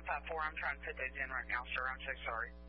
554. I'm trying to put those in right now, sir. I'm so sorry.